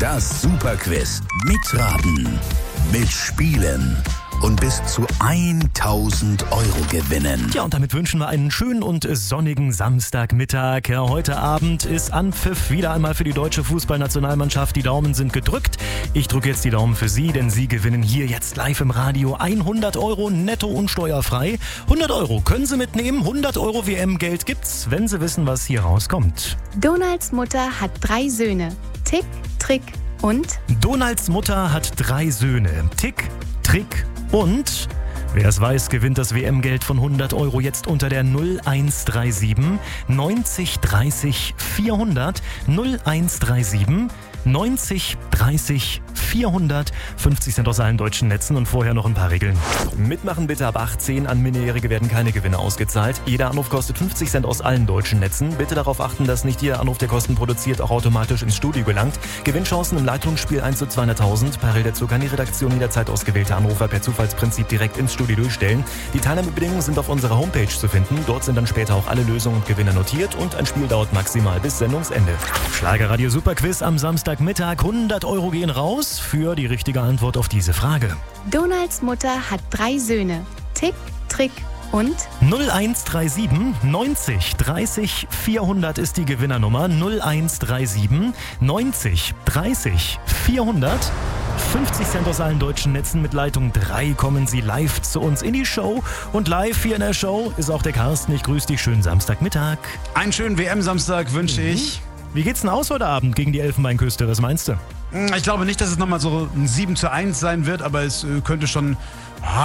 Das Superquiz. Mitraten, mitspielen und bis zu 1.000 Euro gewinnen. Ja, und damit wünschen wir einen schönen und sonnigen Samstagmittag. Ja, heute Abend ist Anpfiff wieder einmal für die deutsche Fußballnationalmannschaft. Die Daumen sind gedrückt. Ich drücke jetzt die Daumen für Sie, denn Sie gewinnen hier jetzt live im Radio 100 Euro netto und steuerfrei. 100 Euro können Sie mitnehmen, 100 Euro WM-Geld gibt's, wenn Sie wissen, was hier rauskommt. Donalds Mutter hat 3 Söhne. Tick, Trick und? Donalds Mutter hat 3 Söhne. Tick, Trick und... Wer es weiß, gewinnt das WM-Geld von 100 Euro jetzt unter der 0137 90 30 400. 0137 90 30 400. 50 Cent aus allen deutschen Netzen und vorher noch ein paar Regeln. Mitmachen bitte ab 18. An Minderjährige werden keine Gewinne ausgezahlt. Jeder Anruf kostet 50 Cent aus allen deutschen Netzen. Bitte darauf achten, dass nicht jeder Anruf, der Kosten produziert, auch automatisch ins Studio gelangt. Gewinnchancen im Leitungsspiel 1 zu 200.000. Parallel dazu kann die Redaktion jederzeit ausgewählte Anrufer per Zufallsprinzip direkt ins Studio durchstellen. Die Teilnahmebedingungen sind auf unserer Homepage zu finden. Dort sind dann später auch alle Lösungen und Gewinne notiert und ein Spiel dauert maximal bis Sendungsende. Schlagerradio Superquiz am Samstagmittag. 100 Euro gehen raus für die richtige Antwort auf diese Frage. Donalds Mutter hat 3 Söhne. Tick, Trick und? 0137 90 30 400 ist die Gewinnernummer. 0137 90 30 400. 50 Cent aus allen deutschen Netzen. Mit Leitung 3 kommen Sie live zu uns in die Show. Und live hier in der Show ist auch der Carsten. Ich grüße dich. Schönen Samstagmittag. Einen schönen WM-Samstag wünsche ich. Wie geht's denn aus heute Abend gegen die Elfenbeinküste? Was meinst du? Ich glaube nicht, dass es nochmal so ein 7:1 sein wird, aber es könnte schon